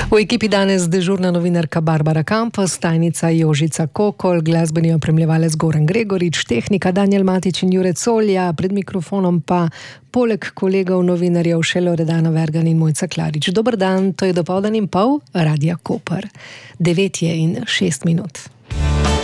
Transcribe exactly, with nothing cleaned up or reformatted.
V ekipi danes dežurna novinarka Barbara Kampos, tajnica Jožica Kokol, glasbeni opremljevalec Goran Gregorič, tehnika Danijel Matič in Jure Colja, pred mikrofonom pa poleg kolegov novinarjev še Loredana Vergan in Mojca Klarič. Dober dan, to je dopoldan in pol Radia Koper. Devet je in šest minut.